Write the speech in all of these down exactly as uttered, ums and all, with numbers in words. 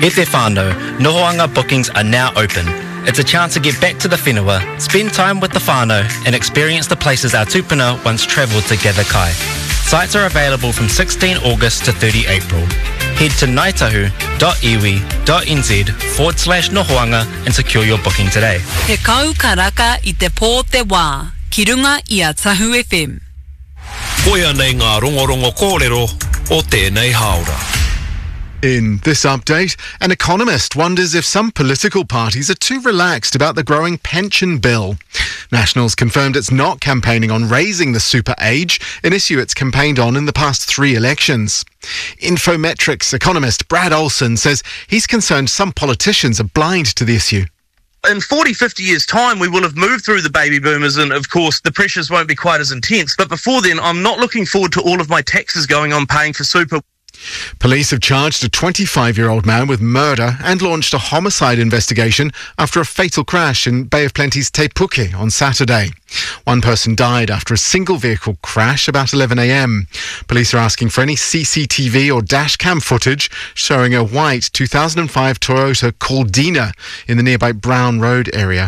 E te whānau, Nohoanga bookings are now open. It's a chance to get back to the whenua, spend time with the whānau and experience the places our tupuna once travelled to gather kai. Sites are available from sixteenth August to thirtieth April. Head to ngaitahu dot iwi dot n z forward slash nohoanga and secure your booking today. He kau karaka I te pō te wā, ki runga I a Tahu F M. Koia nei ngā rongorongo kōrero o tēnei haora. In this update, an economist wonders if some political parties are too relaxed about the growing pension bill. Nationals confirmed it's not campaigning on raising the super age, an issue it's campaigned on in the past three elections. Infometrics economist Brad Olson says he's concerned some politicians are blind to the issue. In forty, fifty years' time, we will have moved through the baby boomers and, of course, the pressures won't be quite as intense. But before then, I'm not looking forward to all of my taxes going on paying for super. Police have charged a twenty-five-year-old man with murder and launched a homicide investigation after a fatal crash in Bay of Plenty's Te Puke on Saturday. One person died after a single vehicle crash about eleven a m. Police are asking for any C C T V or dash cam footage showing a white two thousand five Toyota Caldina in the nearby Brown Road area.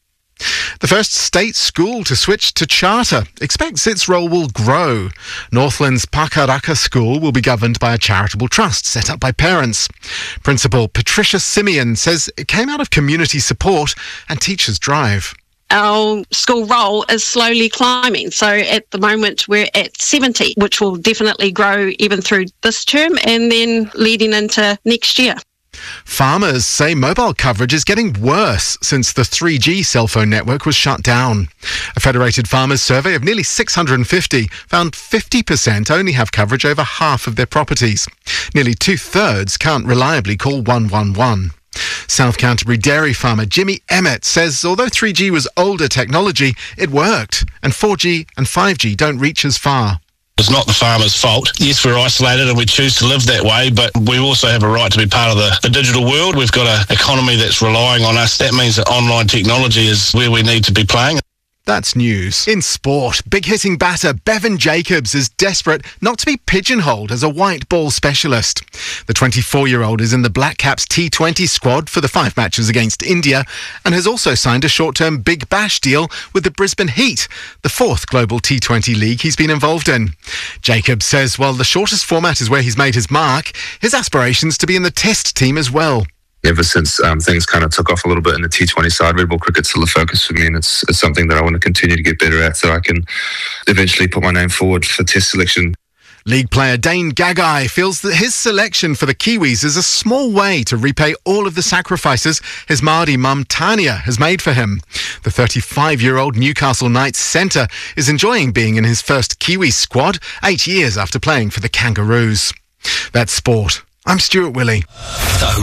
The first state school to switch to charter expects its role will grow. Northland's Pakaraka School will be governed by a charitable trust set up by parents. Principal Patricia Simeon says it came out of community support and teachers' drive. Our school roll is slowly climbing. So at the moment we're at seventy, which will definitely grow even through this term and then leading into next year. Farmers say mobile coverage is getting worse since the three G cell phone network was shut down. A Federated Farmers survey of nearly six hundred fifty found fifty percent only have coverage over half of their properties. Nearly two-thirds can't reliably call one one one. South Canterbury dairy farmer Jimmy Emmett says although three G was older technology, it worked, and four G and five G don't reach as far. It's not the farmer's fault. Yes, we're isolated and we choose to live that way, but we also have a right to be part of the, the digital world. We've got an economy that's relying on us. That means that online technology is where we need to be playing. That's news. In sport, big-hitting batter Bevan Jacobs is desperate not to be pigeonholed as a white ball specialist. The twenty-four-year-old is in the Black Caps T twenty squad for the five matches against India and has also signed a short-term Big Bash deal with the Brisbane Heat, the fourth global T twenty league he's been involved in. Jacobs says while the shortest format is where he's made his mark, his aspirations to be in the Test team as well. Ever since um, things kind of took off a little bit in the T twenty side, red ball cricket's still a focus for me, and it's, it's something that I want to continue to get better at so I can eventually put my name forward for Test selection. League player Dane Gagai feels that his selection for the Kiwis is a small way to repay all of the sacrifices his Māori mum Tania has made for him. The thirty-five-year-old Newcastle Knights centre is enjoying being in his first Kiwi squad eight years after playing for the Kangaroos. That's sport. I'm Stuart Willey.